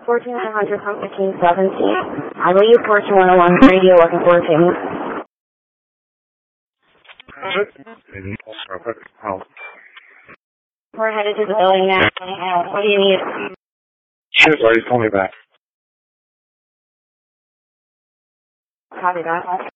14100 from 1517. I believe Fortune 101 radio looking for a payment. We're headed to the building now. What do you need? Shit, already call me back. Copy that.